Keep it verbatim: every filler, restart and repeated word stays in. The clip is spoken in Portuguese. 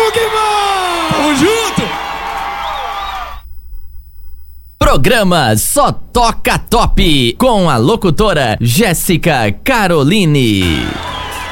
Vamos que vamos! Tamo junto! Programa Só Toca Top, com a locutora Jéssica Caroline.